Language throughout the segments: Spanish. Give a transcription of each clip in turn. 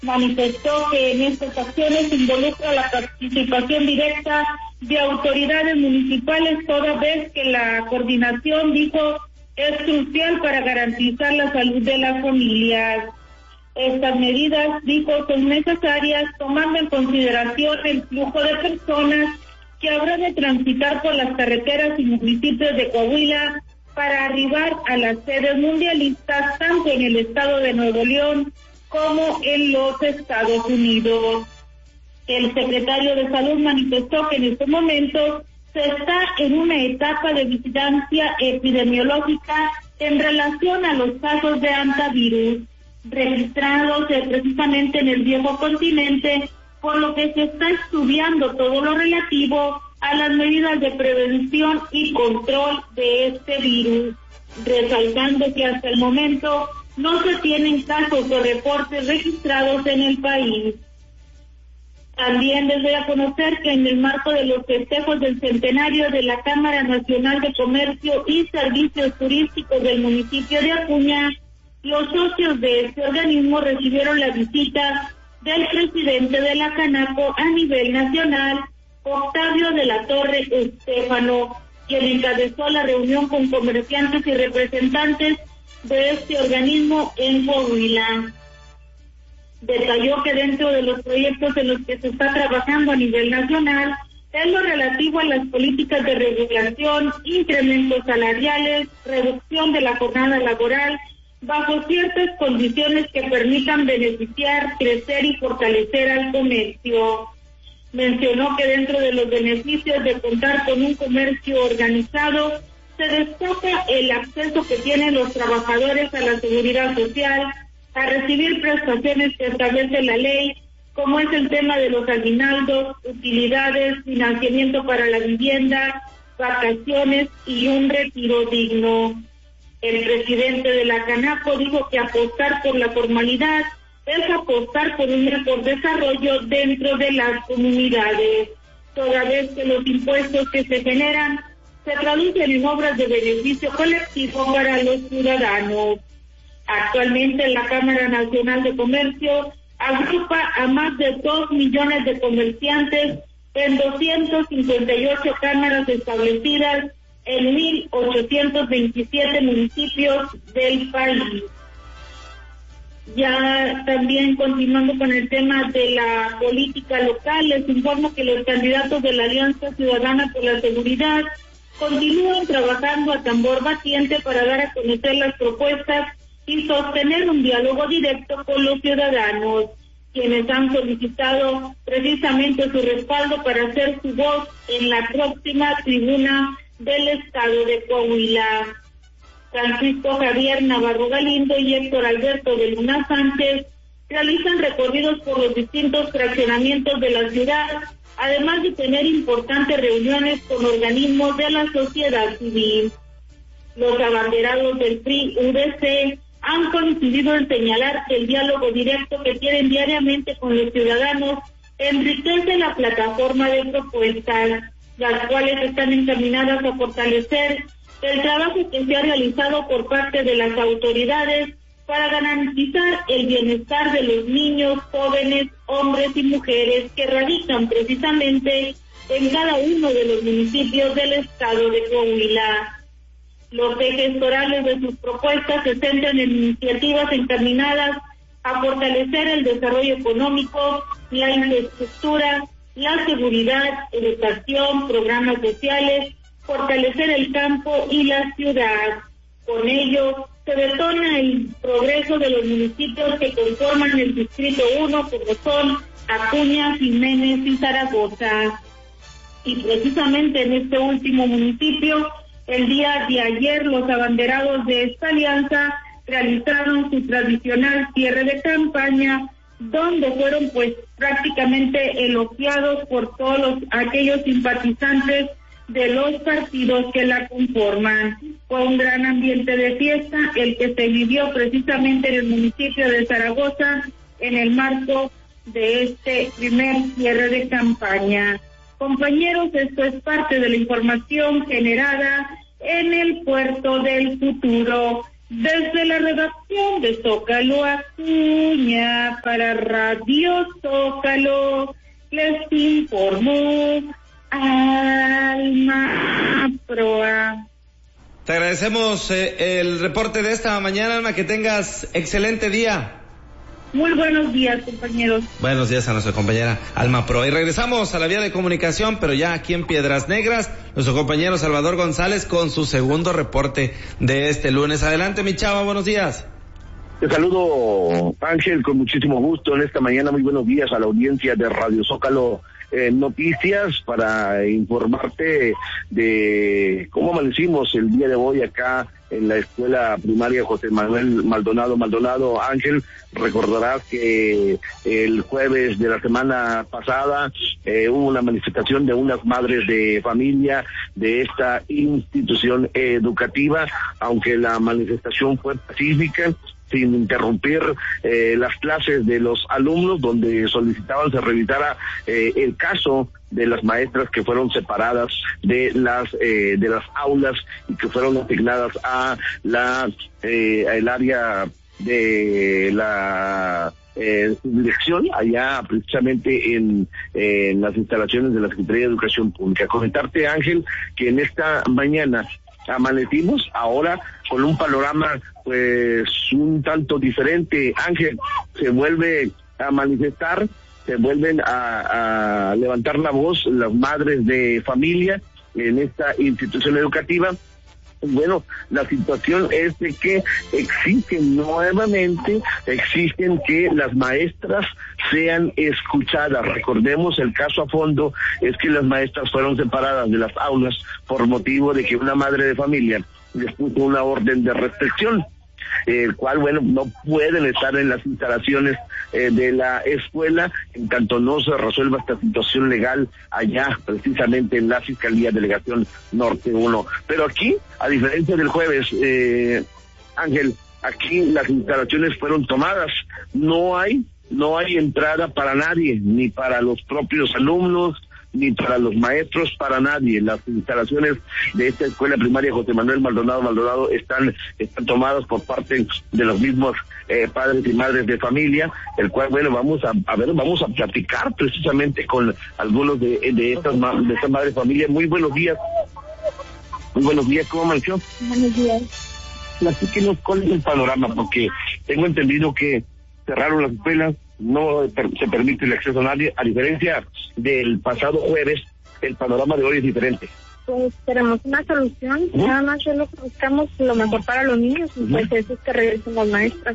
Manifestó que en estas acciones involucra la participación directa de autoridades municipales, toda vez que la coordinación, dijo, es crucial para garantizar la salud de las familias. Estas medidas, dijo, son necesarias tomando en consideración el flujo de personas que habrán de transitar por las carreteras y municipios de Coahuila para arribar a las sedes mundialistas, tanto en el estado de Nuevo León como en los Estados Unidos. El secretario de Salud manifestó que en estos momentos se está en una etapa de vigilancia epidemiológica en relación a los casos de hantavirus registrados precisamente en el viejo continente, por lo que se está estudiando todo lo relativo a las medidas de prevención y control de este virus, resaltando que hasta el momento no se tienen casos o reportes registrados en el país. También les doy a conocer que en el marco de los festejos del centenario de la Cámara Nacional de Comercio y Servicios Turísticos del municipio de Acuña, los socios de este organismo recibieron la visita del presidente de la Canaco a nivel nacional, Octavio de la Torre Estéfano, quien encabezó la reunión con comerciantes y representantes de este organismo en Coahuila. Detalló que dentro de los proyectos en los que se está trabajando a nivel nacional es lo relativo a las políticas de regulación, incrementos salariales, reducción de la jornada laboral, bajo ciertas condiciones que permitan beneficiar, crecer y fortalecer al comercio. Mencionó que dentro de los beneficios de contar con un comercio organizado, se destaca el acceso que tienen los trabajadores a la seguridad social, a recibir prestaciones que establece la ley, como es el tema de los aguinaldos, utilidades, financiamiento para la vivienda, vacaciones y un retiro digno. El presidente de la Canaco dijo que apostar por la formalidad es apostar por un mejor desarrollo dentro de las comunidades, toda vez que los impuestos que se generan se traducen en obras de beneficio colectivo para los ciudadanos. Actualmente la Cámara Nacional de Comercio agrupa a más de 2 millones de comerciantes en 258 cámaras establecidas en 1,827 municipios del país. Ya también continuando con el tema de la política local, les informo que los candidatos de la Alianza Ciudadana por la Seguridad continúan trabajando a tambor batiente para dar a conocer las propuestas y sostener un diálogo directo con los ciudadanos, quienes han solicitado precisamente su respaldo para hacer su voz en la próxima tribuna del estado de Coahuila. Francisco Javier Navarro Galindo y Héctor Alberto de Luna Sánchez realizan recorridos por los distintos fraccionamientos de la ciudad, además de tener importantes reuniones con organismos de la sociedad civil. Los abanderados del PRI-UDC han coincidido en señalar que el diálogo directo que tienen diariamente con los ciudadanos enriquece la plataforma de propuestas, las cuales están encaminadas a fortalecer el trabajo que se ha realizado por parte de las autoridades para garantizar el bienestar de los niños, jóvenes, hombres y mujeres que radican precisamente en cada uno de los municipios del estado de Coahuila. Los ejes orales de sus propuestas se centran en iniciativas encaminadas a fortalecer el desarrollo económico, la infraestructura, la seguridad, educación, programas sociales, fortalecer el campo y la ciudad. Con ello, se detona el progreso de los municipios que conforman el Distrito 1, como son Acuña, Jiménez y Zaragoza. Y precisamente en este último municipio, el día de ayer, los abanderados de esta alianza realizaron su tradicional cierre de campaña, donde fueron pues prácticamente elogiados por todos aquellos simpatizantes de los partidos que la conforman. Fue un gran ambiente de fiesta el que se vivió precisamente en el municipio de Zaragoza en el marco de este primer cierre de campaña. Compañeros, esto es parte de la información generada en el Puerto del Futuro. Desde la redacción de Zócalo Acuña para Radio Zócalo les informó Alma Proa. Te agradecemos el reporte de esta mañana, Alma, que tengas excelente día. Muy buenos días, compañeros. Buenos días a nuestra compañera Alma Pro. Y regresamos a la vía de comunicación, pero ya aquí en Piedras Negras, nuestro compañero Salvador González con su segundo reporte de este lunes. Adelante, mi chava, buenos días. Te saludo, Ángel, con muchísimo gusto en esta mañana. Muy buenos días a la audiencia de Radio Zócalo Noticias para informarte de cómo amanecimos el día de hoy acá en la escuela primaria José Manuel Maldonado. Ángel, recordarás que el jueves de la semana pasada hubo una manifestación de unas madres de familia de esta institución educativa, aunque la manifestación fue pacífica, sin interrumpir las clases de los alumnos, donde solicitaban se revisara el caso de las maestras que fueron separadas de las aulas y que fueron asignadas a el área de la subdirección allá precisamente en las instalaciones de la Secretaría de Educación Pública. Comentarte, Ángel, que en esta mañana amanecimos ahora con un panorama pues un tanto diferente. Ángel, se vuelve a manifestar, se vuelven a levantar la voz las madres de familia en esta institución educativa. Bueno, la situación es de que exigen que las maestras sean escuchadas. Recordemos, el caso a fondo es que las maestras fueron separadas de las aulas por motivo de que una madre de familia les puso una orden de restricción, el cual, bueno, no pueden estar en las instalaciones de la escuela en tanto no se resuelva esta situación legal allá, precisamente en la Fiscalía Delegación Norte 1. Pero aquí, a diferencia del jueves, Ángel, aquí las instalaciones fueron tomadas, no hay entrada para nadie, ni para los propios alumnos, ni para los maestros, para nadie. Las instalaciones de esta escuela primaria José Manuel Maldonado están tomadas por parte de los mismos padres y madres de familia, el cual, bueno, vamos a platicar precisamente con algunos de estas madres de familia. Muy buenos días, ¿cómo amaneció? Buenos días. Platíquenos cuál es el panorama, porque tengo entendido que cerraron las escuelas, no se permite el acceso a nadie, a diferencia del pasado jueves, el panorama de hoy es diferente. Pues tenemos una solución, nada más es lo que buscamos, lo mejor para los niños, pues eso es que regresen las maestras.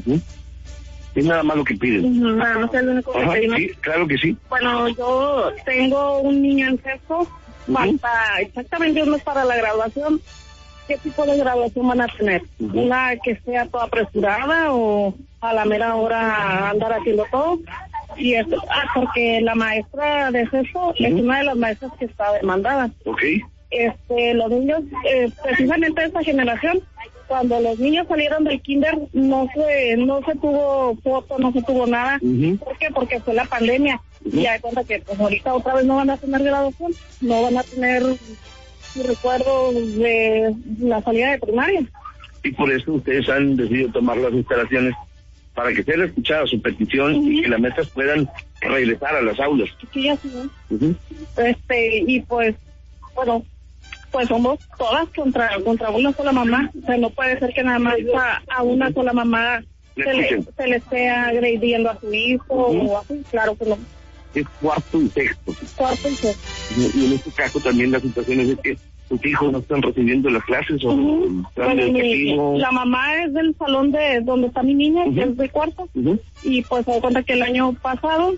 Es nada más lo que piden. Nada más es lo único que pedimos. Sí, claro que sí. Bueno, yo tengo un niño en sexto, falta exactamente un mes para la graduación. ¿Qué tipo de graduación van a tener? ¿Una que sea toda apresurada o a la mera hora andar haciendo todo? Y esto, porque la maestra de sexto es una de las maestras que está demandada. Okay. Los niños, precisamente de esta generación, cuando los niños salieron del kinder, no se tuvo foto, no se tuvo nada. ¿Por qué? Porque fue la pandemia. Y ya de cuenta que pues ahorita otra vez no van a tener graduación, no van a tener recuerdo de la salida de primaria. Y por eso ustedes han decidido tomar las instalaciones para que sea escuchada su petición y que las maestras puedan regresar a las aulas. Sí, así es. Y pues, bueno, pues somos todas contra una sola mamá. O sea, no puede ser que nada más a una sola mamá se le esté agrediendo a su hijo o así, claro que no. Es cuarto y sexto. Y en este caso también la situación es que sus hijos no están recibiendo las clases o la mamá es del salón de donde está mi niña, que es de cuarto, y pues se da cuenta que el año pasado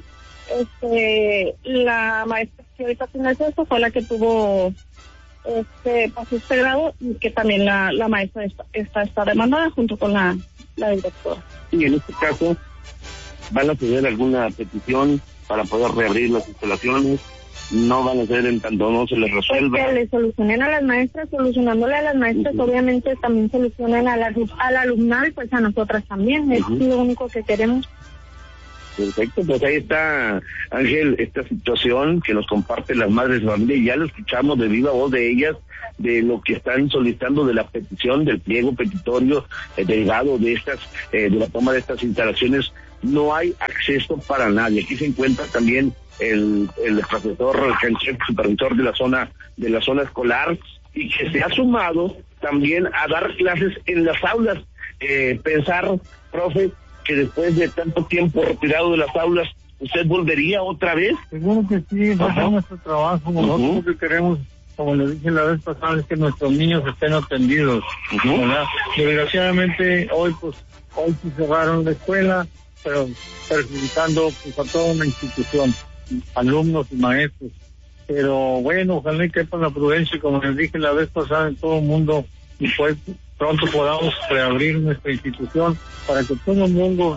la maestra que ahorita tiene eso fue la que tuvo pasó este grado, y que también la maestra está demandada junto con la directora. Y en este caso, ¿van a tener alguna petición para poder reabrir las instalaciones? No van a ser en tanto no se les resuelva. Pues que le solucionen a las maestras, solucionándole a las maestras, obviamente también solucionen al alumnado y pues a nosotras también, es lo único que queremos. Perfecto, pues ahí está, Ángel, esta situación que nos comparten las madres de familia, y ya lo escuchamos de viva voz de ellas, de lo que están solicitando, de la petición, del pliego petitorio derivado de estas, de la toma de estas instalaciones. No hay acceso para nadie. Aquí se encuentra también el profesor Canchep, supervisor de la zona escolar, y que se ha sumado también a dar clases en las aulas. Pensar, profe, que después de tanto tiempo retirado de las aulas, ¿usted volvería otra vez? Seguro que sí, va a ser nuestro trabajo. Nosotros lo que queremos, como le dije la vez pasada, es que nuestros niños estén atendidos, ¿verdad? Desgraciadamente, hoy sí cerraron la escuela, pero perjudicando pues a toda una institución, alumnos y maestros. Pero bueno, ojalá que con la prudencia, como les dije la vez pasada, en todo el mundo, y pues pronto podamos reabrir nuestra institución para que todo el mundo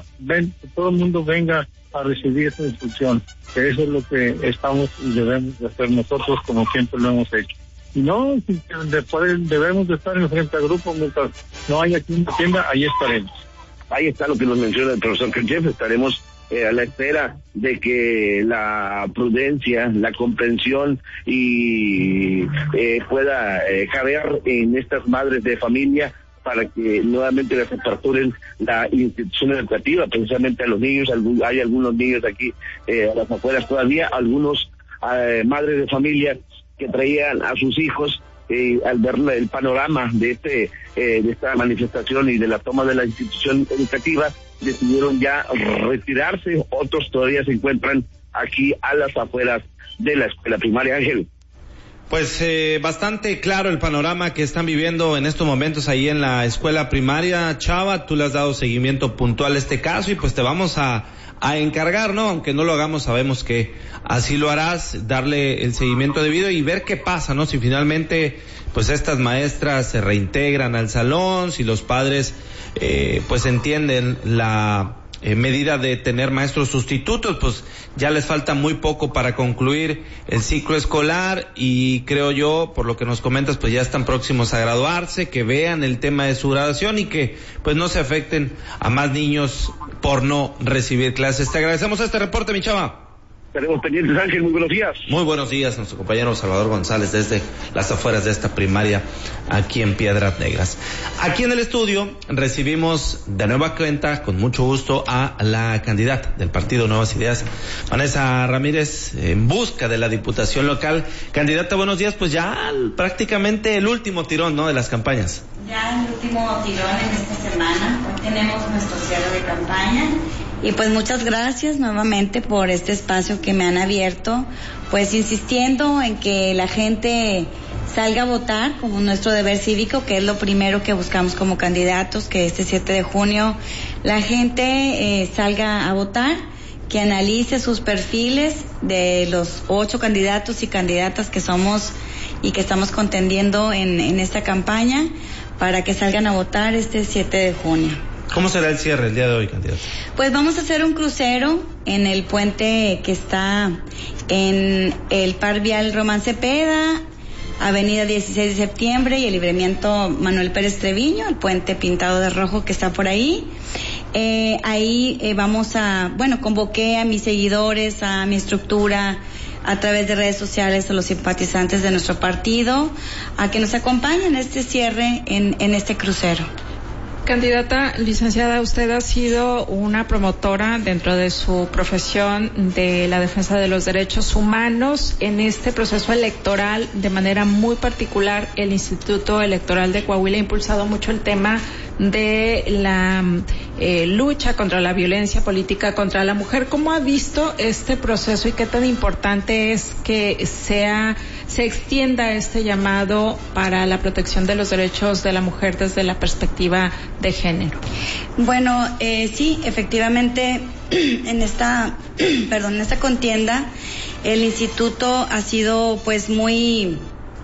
venga a recibir esa instrucción, que eso es lo que estamos y debemos de hacer nosotros, como siempre lo hemos hecho. Y no, debemos de estar en frente al grupo, mientras no haya aquí una tienda, ahí estaremos. Ahí está lo que nos menciona el profesor Canchef. Estaremos a la espera de que la prudencia, la comprensión y pueda caber en estas madres de familia para que nuevamente les aperturen la institución educativa, precisamente a los niños. Hay algunos niños aquí a las afueras todavía, algunos madres de familia que traían a sus hijos, al ver el panorama de esta manifestación y de la toma de la institución educativa, decidieron ya retirarse. Otros todavía se encuentran aquí a las afueras de la escuela primaria. Ángel. Pues bastante claro el panorama que están viviendo en estos momentos ahí en la escuela primaria. Chava, tú le has dado seguimiento puntual a este caso y pues te vamos a encargar, ¿no? Aunque no lo hagamos, sabemos que así lo harás, darle el seguimiento debido y ver qué pasa, ¿no? Si finalmente pues estas maestras se reintegran al salón, si los padres pues entienden la medida de tener maestros sustitutos, pues ya les falta muy poco para concluir el ciclo escolar y creo yo, por lo que nos comentas, pues ya están próximos a graduarse, que vean el tema de su graduación y que pues no se afecten a más niños por no recibir clases. Te agradecemos este reporte, mi chava. Estaremos pendientes, Ángel, muy buenos días. Muy buenos días, nuestro compañero Salvador González desde las afueras de esta primaria aquí en Piedras Negras. Aquí en el estudio recibimos de nueva cuenta, con mucho gusto, a la candidata del partido Nuevas Ideas, Vanessa Ramírez, en busca de la diputación local. Candidata, buenos días, pues ya prácticamente el último tirón, ¿no?, de las campañas. Ya el último tirón en esta semana, hoy tenemos nuestro cierre de campaña. Y pues muchas gracias nuevamente por este espacio que me han abierto, pues insistiendo en que la gente salga a votar como nuestro deber cívico, que es lo primero que buscamos como candidatos, que este 7 de junio la gente salga a votar, que analice sus perfiles de los 8 candidatos y candidatas que somos y que estamos contendiendo en esta campaña, para que salgan a votar este 7 de junio. ¿Cómo será el cierre el día de hoy, candidato? Pues vamos a hacer un crucero en el puente que está en el Par Vial Román Cepeda, Avenida 16 de Septiembre y el Libramiento Manuel Pérez Treviño, el puente pintado de rojo que está por ahí. Ahí convoqué a mis seguidores, a mi estructura, a través de redes sociales, a los simpatizantes de nuestro partido, a que nos acompañen en este cierre en este crucero. Candidata, licenciada, usted ha sido una promotora dentro de su profesión de la defensa de los derechos humanos. En este proceso electoral, de manera muy particular, el Instituto Electoral de Coahuila ha impulsado mucho el tema de la lucha contra la violencia política contra la mujer. ¿Cómo ha visto este proceso y qué tan importante es que se extienda este llamado para la protección de los derechos de la mujer desde la perspectiva de género? Bueno, sí, efectivamente, en esta contienda, el instituto ha sido pues muy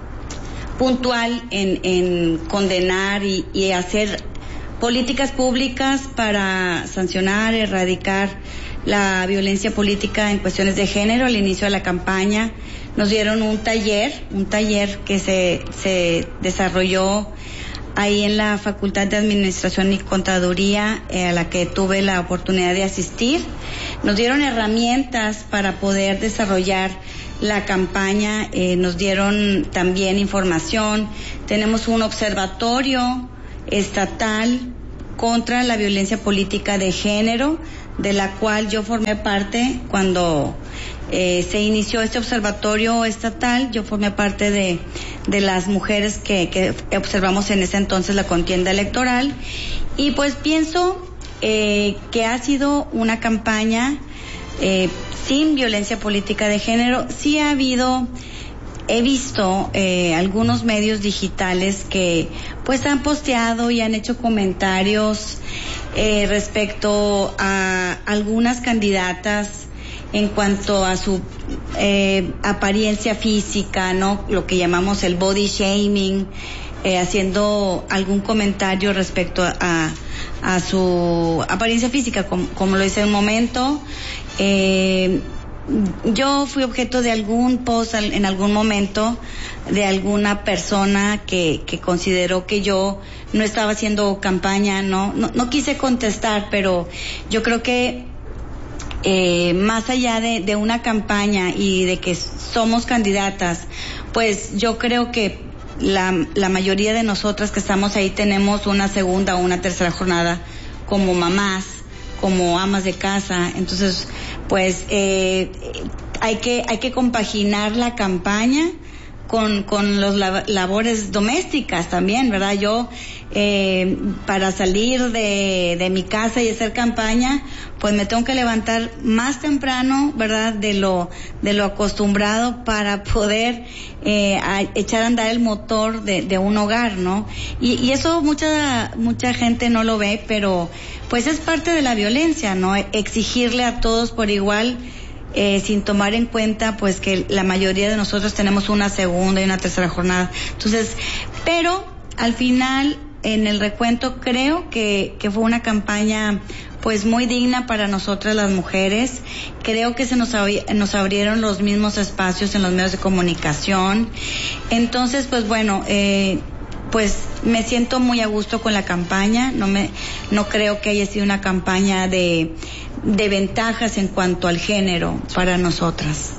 puntual en condenar y hacer políticas públicas para sancionar, erradicar la violencia política en cuestiones de género. Al inicio de la campaña nos dieron un taller que se desarrolló ahí en la Facultad de Administración y Contaduría, a la que tuve la oportunidad de asistir. nos dieron herramientas para poder desarrollar la campaña, nos dieron también información. Tenemos un observatorio estatal contra la violencia política de género, de la cual yo formé parte cuando se inició este observatorio estatal. Yo formé parte de las mujeres que observamos en ese entonces la contienda electoral, y pues pienso que ha sido una campaña sin violencia política de género. Sí ha habido, he visto algunos medios digitales que pues han posteado y han hecho comentarios respecto a algunas candidatas en cuanto a su apariencia física, ¿no? Lo que llamamos el body shaming, haciendo algún comentario respecto a su apariencia física, como lo hice en un momento. Yo fui objeto de algún post en algún momento de alguna persona que consideró que yo no estaba haciendo campaña. No quise contestar, pero yo creo que más allá de una campaña y de que somos candidatas, pues yo creo que la mayoría de nosotras que estamos ahí tenemos una segunda o una tercera jornada como mamás, como amas de casa. Entonces, pues hay que compaginar la campaña con los labores domésticas también, ¿verdad? Yo para salir de mi casa y hacer campaña, pues me tengo que levantar más temprano, ¿verdad? De lo acostumbrado para poder echar a andar el motor de un hogar, ¿no? Y eso mucha gente no lo ve, pero pues es parte de la violencia, ¿no? Exigirle a todos por igual, sin tomar en cuenta pues que la mayoría de nosotros tenemos una segunda y una tercera jornada. Entonces, pero al final en el recuento creo que fue una campaña pues muy digna para nosotras las mujeres. Creo que se nos abrieron los mismos espacios en los medios de comunicación. Entonces, pues bueno, pues me siento muy a gusto con la campaña. No creo que haya sido una campaña de ventajas en cuanto al género para nosotras.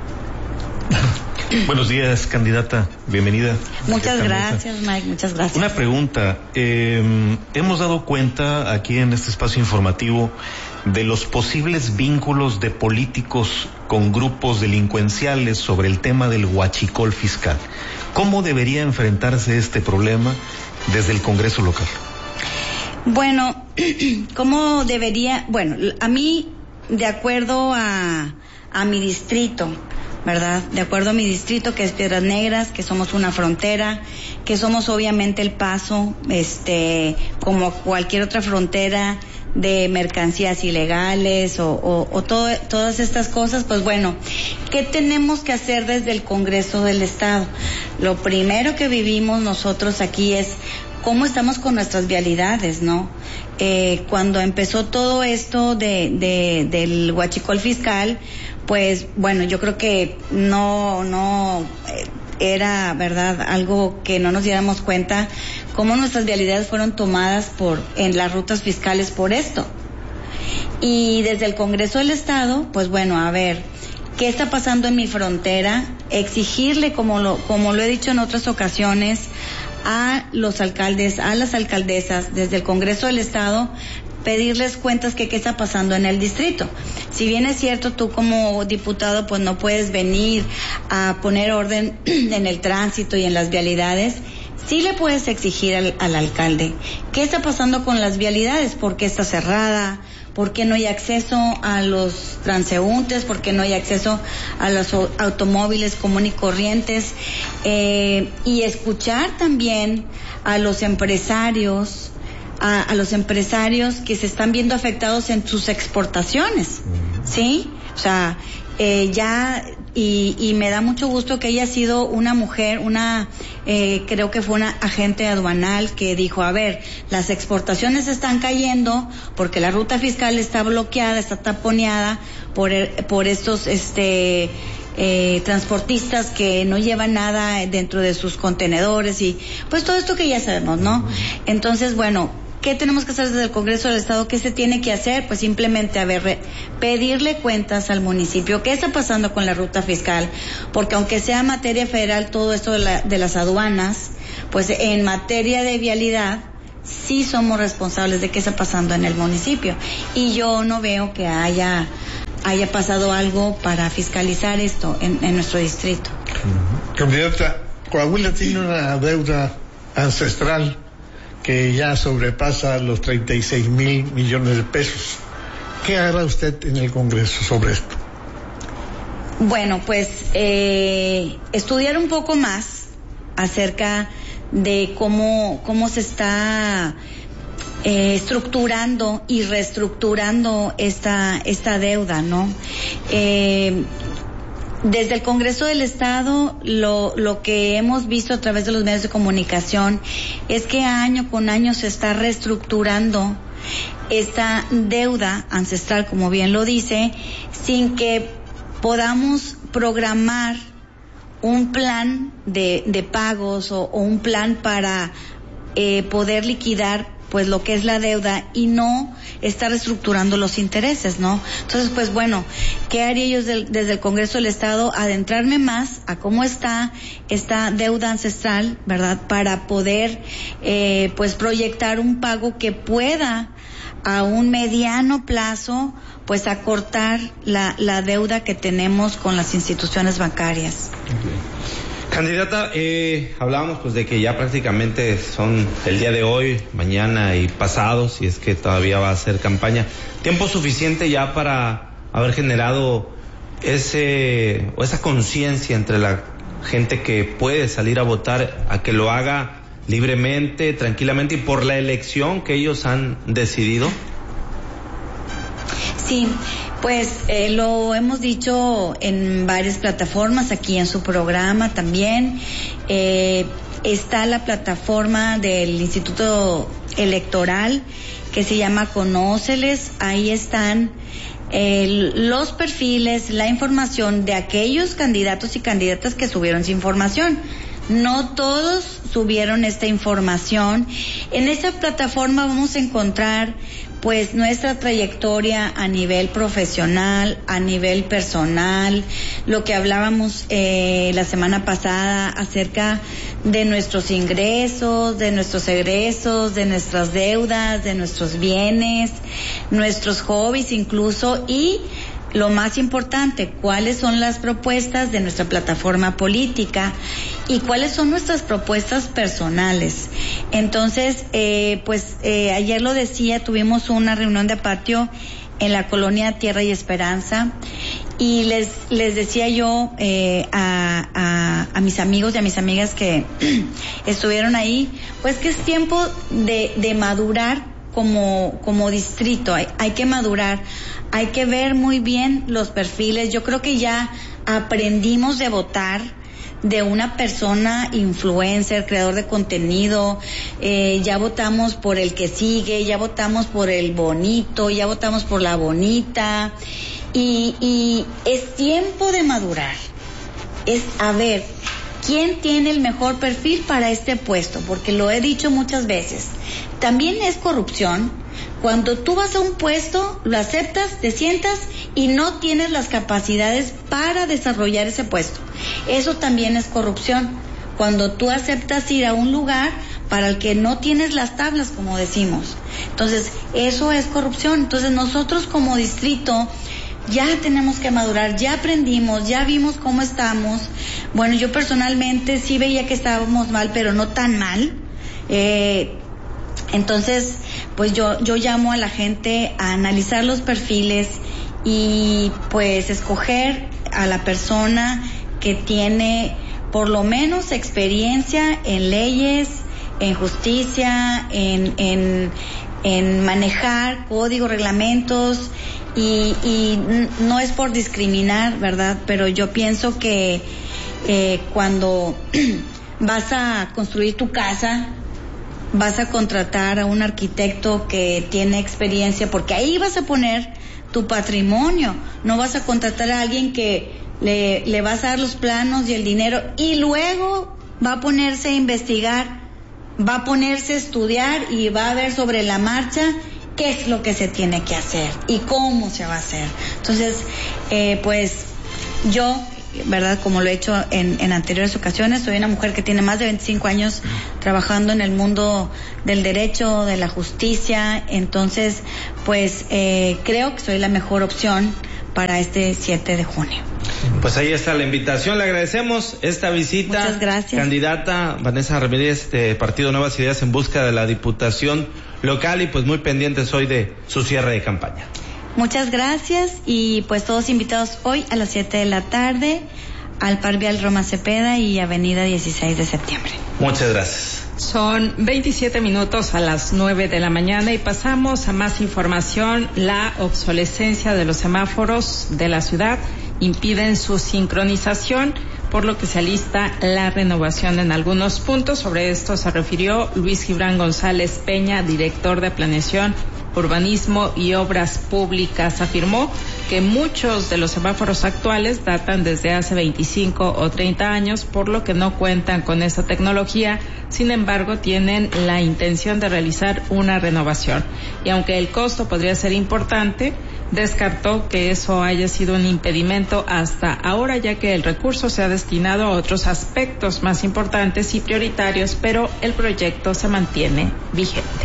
Buenos días, candidata, bienvenida. Muchas gracias, Mike, muchas gracias. Una pregunta, hemos dado cuenta aquí en este espacio informativo de los posibles vínculos de políticos con grupos delincuenciales sobre el tema del huachicol fiscal. ¿Cómo debería enfrentarse este problema desde el Congreso local? Bueno, ¿cómo debería? Bueno, a mí, de acuerdo a mi distrito, ¿verdad? De acuerdo a mi distrito, que es Piedras Negras, que somos una frontera, que somos obviamente El Paso, como cualquier otra frontera de mercancías ilegales o todas estas cosas. Pues bueno, ¿qué tenemos que hacer desde el Congreso del Estado? Lo primero que vivimos nosotros aquí es cómo estamos con nuestras vialidades, ¿no? Cuando empezó todo esto del huachicol fiscal, pues bueno, yo creo que no era, ¿verdad?, algo que no nos diéramos cuenta cómo nuestras vialidades fueron tomadas en las rutas fiscales por esto. Y desde el Congreso del Estado, pues bueno, a ver, ¿qué está pasando en mi frontera? Exigirle, como lo he dicho en otras ocasiones, a los alcaldes, a las alcaldesas, desde el Congreso del Estado, pedirles cuentas que qué está pasando en el distrito. Si bien es cierto, tú como diputado pues no puedes venir a poner orden en el tránsito y en las vialidades, sí le puedes exigir al alcalde qué está pasando con las vialidades, por qué está cerrada, por qué no hay acceso a los transeúntes, por qué no hay acceso a los automóviles comunes y corrientes, y escuchar también a los empresarios, a los empresarios que se están viendo afectados en sus exportaciones, ¿sí? O sea, y me da mucho gusto que haya sido una mujer, creo que fue una agente aduanal que dijo, a ver, las exportaciones están cayendo porque la ruta fiscal está bloqueada, está taponeada por estos transportistas que no llevan nada dentro de sus contenedores y pues todo esto que ya sabemos, ¿no? Entonces, bueno, ¿qué tenemos que hacer desde el Congreso del Estado? ¿Qué se tiene que hacer? Pues simplemente, pedirle cuentas al municipio. ¿Qué está pasando con la ruta fiscal? Porque aunque sea materia federal todo esto de las aduanas, pues en materia de vialidad sí somos responsables de qué está pasando en el municipio. Y yo no veo que haya pasado algo para fiscalizar esto en nuestro distrito. Candidata, Coahuila tiene una deuda ancestral que ya sobrepasa los 36,000 millones de pesos. ¿Qué hará usted en el Congreso sobre esto? Bueno, pues estudiar un poco más acerca de cómo se está estructurando y reestructurando esta deuda, ¿no? Desde el Congreso del Estado, lo que hemos visto a través de los medios de comunicación es que año con año se está reestructurando esta deuda ancestral, como bien lo dice, sin que podamos programar un plan de pagos o un plan para poder liquidar pues lo que es la deuda y no estar reestructurando los intereses, ¿no? Entonces, pues bueno, ¿qué haría yo desde el Congreso del Estado? Adentrarme más a cómo está esta deuda ancestral, ¿verdad? Para poder pues proyectar un pago que pueda a un mediano plazo pues acortar la deuda que tenemos con las instituciones bancarias. Okay. Candidata, hablábamos pues de que ya prácticamente son el día de hoy, mañana y pasado, si es que todavía va a ser campaña, tiempo suficiente ya para haber generado esa conciencia entre la gente que puede salir a votar, a que lo haga libremente, tranquilamente y por la elección que ellos han decidido. Sí, pues lo hemos dicho en varias plataformas, aquí en su programa también. Está la plataforma del Instituto Electoral que se llama Conóceles. Ahí están los perfiles, la información de aquellos candidatos y candidatas que subieron su información. No todos subieron esta información. En esa plataforma vamos a encontrar pues nuestra trayectoria a nivel profesional, a nivel personal, lo que hablábamos la semana pasada acerca de nuestros ingresos, de nuestros egresos, de nuestras deudas, de nuestros bienes, nuestros hobbies incluso, y lo más importante, cuáles son las propuestas de nuestra plataforma política y cuáles son nuestras propuestas personales. Entonces, ayer lo decía, tuvimos una reunión de patio en la colonia Tierra y Esperanza y les decía yo a mis amigos y a mis amigas que estuvieron ahí, pues que es tiempo de madurar como distrito. Hay que madurar, hay que ver muy bien los perfiles. Yo creo que ya aprendimos de votar de una persona influencer, creador de contenido, ya votamos por el que sigue, ya votamos por el bonito, ya votamos por la bonita, y es tiempo de madurar, es a ver quién tiene el mejor perfil para este puesto, porque lo he dicho muchas veces, también es corrupción cuando tú vas a un puesto, lo aceptas, te sientas y no tienes las capacidades para desarrollar ese puesto. Eso también es corrupción. Cuando tú aceptas ir a un lugar para el que no tienes las tablas, como decimos. Entonces, eso es corrupción. Entonces, nosotros como distrito ya tenemos que madurar, ya aprendimos, ya vimos cómo estamos. Bueno, yo personalmente sí veía que estábamos mal, pero no tan mal. Entonces, pues yo llamo a la gente a analizar los perfiles y pues escoger a la persona que tiene por lo menos experiencia en leyes, en justicia, en manejar códigos, reglamentos y no es por discriminar, ¿verdad? Pero yo pienso que cuando vas a construir tu casa, vas a contratar a un arquitecto que tiene experiencia, porque ahí vas a poner tu patrimonio. No vas a contratar a alguien que le vas a dar los planos y el dinero y luego va a ponerse a investigar va a ponerse a estudiar y va a ver sobre la marcha qué es lo que se tiene que hacer y cómo se va a hacer. Entonces, pues yo, ¿verdad? Como lo he hecho en anteriores ocasiones, soy una mujer que tiene más de 25 años trabajando en el mundo del derecho, de la justicia, entonces, pues creo que soy la mejor opción para este 7 de junio. Pues ahí está la invitación, le agradecemos esta visita. Muchas gracias. Candidata Vanessa Ramírez de Partido Nuevas Ideas en busca de la diputación local y pues muy pendientes hoy de su cierre de campaña. Muchas gracias y pues todos invitados hoy a las 7 de la tarde al Par Vial Roma Cepeda y Avenida 16 de septiembre. Muchas gracias. Son 27 minutos a las 9 de la mañana y pasamos a más información. La obsolescencia de los semáforos de la ciudad impiden su sincronización, por lo que se alista la renovación en algunos puntos. Sobre esto se refirió Luis Gibran González Peña, director de Planeación, Urbanismo y Obras Públicas. Afirmó que muchos de los semáforos actuales datan desde hace 25 o 30 años, por lo que no cuentan con esta tecnología. Sin embargo, tienen la intención de realizar una renovación. Y aunque el costo podría ser importante, descartó que eso haya sido un impedimento hasta ahora, ya que el recurso se ha destinado a otros aspectos más importantes y prioritarios, pero el proyecto se mantiene vigente.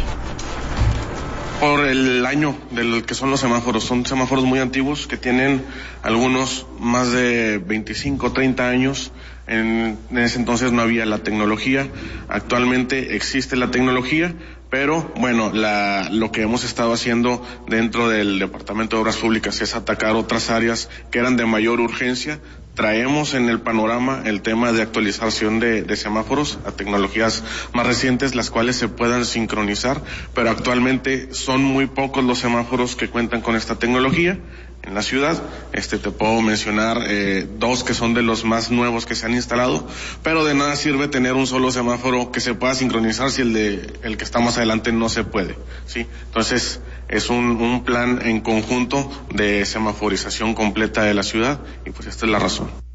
Por el año del que son los semáforos, son semáforos muy antiguos que tienen algunos más de 25, 30 años. En ese entonces no había la tecnología. Actualmente existe la tecnología, pero bueno, lo que hemos estado haciendo dentro del Departamento de Obras Públicas es atacar otras áreas que eran de mayor urgencia. Traemos en el panorama el tema de actualización de semáforos a tecnologías más recientes, las cuales se puedan sincronizar, pero actualmente son muy pocos los semáforos que cuentan con esta tecnología en la ciudad. Te puedo mencionar 2 que son de los más nuevos que se han instalado, pero de nada sirve tener un solo semáforo que se pueda sincronizar si el que está más adelante no se puede, ¿sí? Entonces es un plan en conjunto de semaforización completa de la ciudad y pues esta es la razón.